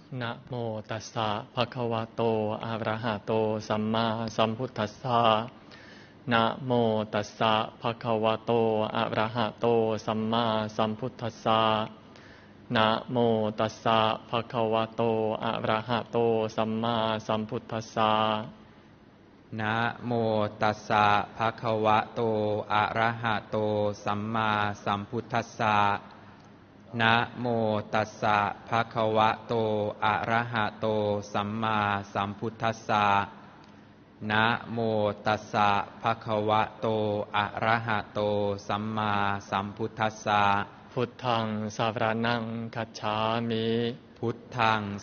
นะโมตัสสะภะคะวะโตอะระหะโตสัมมาสัมพุทธัสสะนะโมตัสสะภะคะวะโตอะระหะโตสัมมาสัมพุทธัสสะนะโมตัสสะภะคะวะโตอะระหะโตสัมมาสัมพุทธัสสะนะโมตัสสะภะคะวะโตอะระหะโตสัมมาสัมพุทธัสสะนะโมตัสสะภะคะวะโตอะระหะโตสัมมาสัมพุทธัสสะนะโมตัสสะภะคะวะโตอะระหะโตสัมมาสัมพุทธัสสะพุทธังสรณังคัจฉามิพุทธัง